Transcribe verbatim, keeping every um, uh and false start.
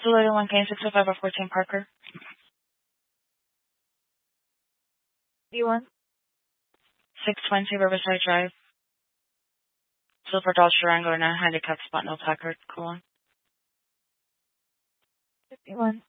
Loading one K six oh five or fourteen Parker. fifty-one. six twenty Riverside Drive. Silver Dodge Durango in a handicapped spot, no placard. Cool. fifty-one.